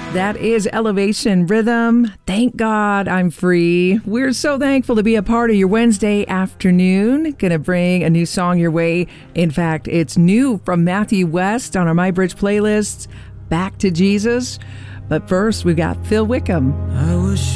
That is Elevation Rhythm. Thank God I'm free. We're so thankful to be a part of your Wednesday afternoon. Gonna bring a new song your way. In fact, it's new from Matthew West on our MyBridge playlists, Back to Jesus. But first, we've got Phil Wickham. I was